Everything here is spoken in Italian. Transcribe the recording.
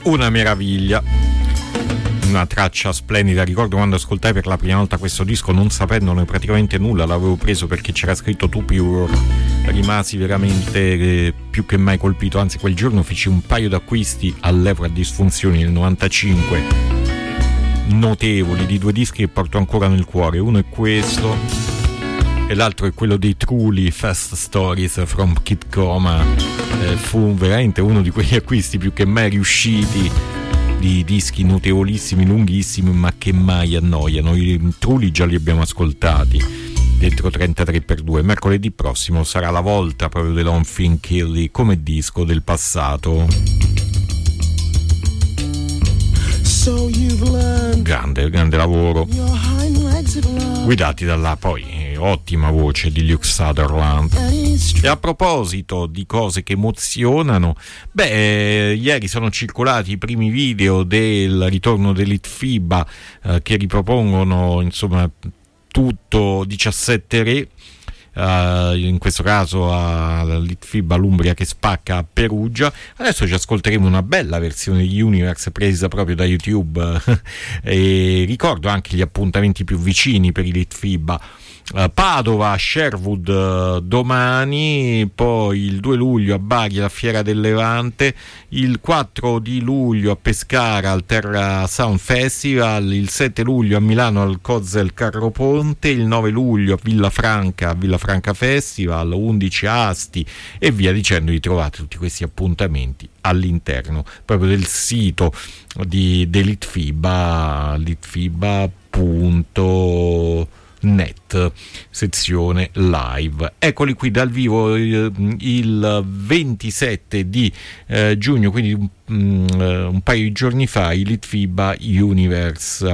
una meraviglia, una traccia splendida. Ricordo quando ascoltai per la prima volta questo disco, non sapendone praticamente nulla, l'avevo preso perché c'era scritto To Pure, rimasi veramente più che mai colpito, anzi quel giorno feci un paio d'acquisti all'Epoca Disfunzioni nel 95 notevoli, di 2 dischi che porto ancora nel cuore. Uno è questo e l'altro è quello dei Truly Fast Stories from Kid Coma. Fu veramente uno di quegli acquisti più che mai riusciti, di dischi notevolissimi, lunghissimi, ma che mai annoiano. I Truly già li abbiamo ascoltati dentro 33x2. Mercoledì prossimo sarà la volta proprio dell'On Fin Killy come disco del passato. Grande lavoro, guidati dalla poi ottima voce di Luke Sutherland. E a proposito di cose che emozionano, ieri sono circolati i primi video del ritorno dell'Itfiba, che ripropongono insomma tutto 17 re. In questo caso all'Itfiba l'Umbria che spacca a Perugia. Adesso ci ascolteremo una bella versione di Universe presa proprio da YouTube. E ricordo anche gli appuntamenti più vicini per l'Itfiba: Padova, Sherwood domani, poi il 2 luglio a Bari alla Fiera del Levante, il 4 di luglio a Pescara al Terra Sound Festival, il 7 luglio a Milano al Kozel Carroponte, il 9 luglio a Villafranca Festival, 11 a Asti e via dicendo. Trovate tutti questi appuntamenti all'interno proprio del sito dell'Itfiba, litfiba.net, sezione live. Eccoli qui dal vivo il 27 di giugno, quindi un paio di giorni fa, il Litfiba Universe